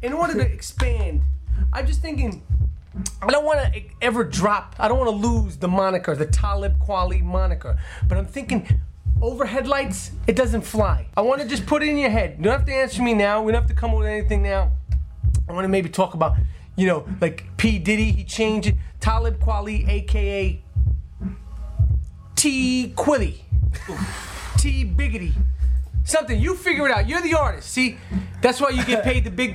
in order to expand, I'm just thinking, I don't want to ever drop, I don't want to lose the moniker, the Talib Kweli moniker. But I'm thinking, overhead lights, it doesn't fly. I want to just put it in your head. You don't have to answer me now. We don't have to come up with anything now. I want to maybe talk about, like P. Diddy, he changed it. Talib Kweli, a.k.a. T. Quilly. T. Biggity. Something. You figure it out. You're the artist. See? That's why you get paid the big